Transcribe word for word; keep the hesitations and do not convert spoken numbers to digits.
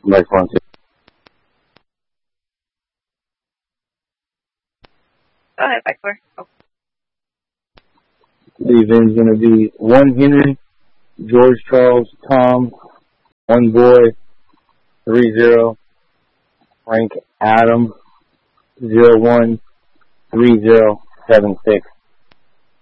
Somebody calling too. Go ahead, back four. Oh. The event's going to be one Henry, George Charles, Tom, one boy, three zero, Frank Adam, zero one, three zero, seven six.